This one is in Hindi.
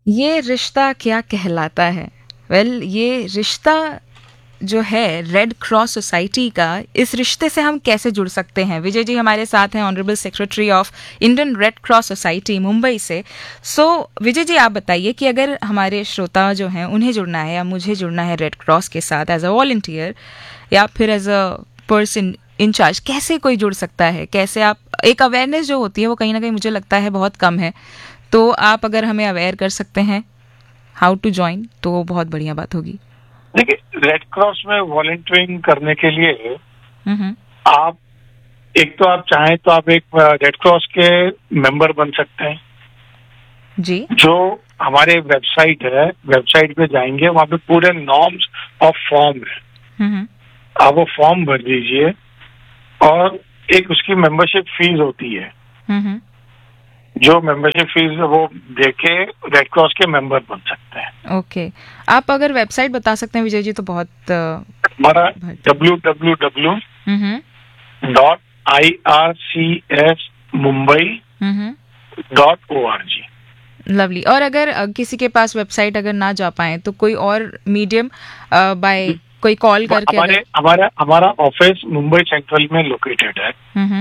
ये रिश्ता क्या कहलाता है? वेल, ये रिश्ता जो है रेड क्रॉस सोसाइटी का, इस रिश्ते से हम कैसे जुड़ सकते हैं? विजय जी हमारे साथ हैं, honourable secretary of Indian red cross society Mumbai से। सो विजय जी, आप बताइए कि अगर हमारे श्रोता जो हैं उन्हें जुड़ना है या मुझे जुड़ना है रेड क्रॉस के साथ एज अ वॉलंटियर या फिर एज अ पर्सन इंचार्ज, कैसे कोई जुड़ सकता है? कैसे आप, एक अवेयरनेस जो होती है वो कहीं ना कहीं मुझे लगता है बहुत कम है, तो आप अगर हमें अवेयर कर सकते हैं हाउ टू ज्वाइन तो वो बहुत बढ़िया बात होगी। देखिए, रेड क्रॉस में वॉलंटियरिंग करने के लिए आप, एक तो आप चाहें तो आप एक रेड क्रॉस के मेंबर बन सकते हैं जी। जो हमारे वेबसाइट है, वेबसाइट पे जाएंगे, वहाँ पे पूरे नॉर्म्स ऑफ फॉर्म है, आप वो फॉर्म भर दीजिए और एक उसकी मेंबरशिप फीस होती है, जो मेंबरशिप फीस वो देके रेड क्रॉस के मेंबर बन सकते हैं। ओके, आप अगर वेबसाइट बता सकते हैं विजय जी तो बहुत। हमारा www.ircsmumbai.org। लवली। और अगर किसी के पास वेबसाइट अगर ना जा पाए तो कोई और मीडियम बाय कोई कॉल करके? हमारा ऑफिस मुंबई सेंट्रल में लोकेटेड है।